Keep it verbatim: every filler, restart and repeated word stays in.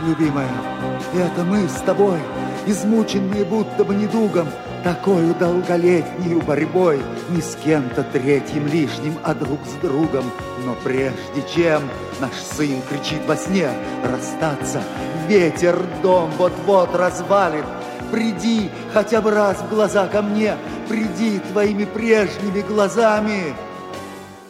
любимая, это мы с тобой, измученные будто бы недугом, такою долголетнею борьбой, не с кем-то третьим лишним, а друг с другом. Но прежде чем наш сын кричит во сне расстаться, ветер дом вот-вот развалит, приди хотя бы раз в глаза ко мне, приди твоими прежними глазами.